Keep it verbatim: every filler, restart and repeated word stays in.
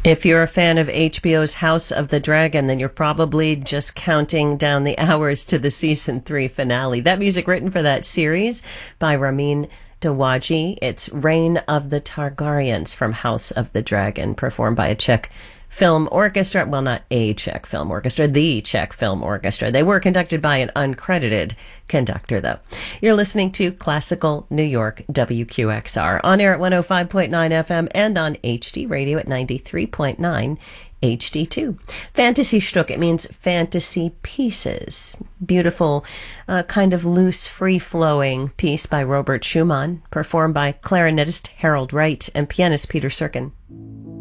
If you're a fan of H B O's House of the Dragon, then you're probably just counting down the hours to the season three finale. That music written for that series by Ramin Djawadi. It's Reign of the Targaryens from House of the Dragon, performed by a Czech film orchestra. Well, not a Czech film orchestra, the Czech film orchestra. They were conducted by an uncredited conductor, though. You're listening to Classical New York, W Q X R, on air at one oh five point nine F M and on H D radio at ninety-three point nine H D two. Fantasy Stück, it means fantasy pieces. Beautiful, uh, kind of loose, free-flowing piece by Robert Schumann, performed by clarinetist Harold Wright and pianist Peter Serkin.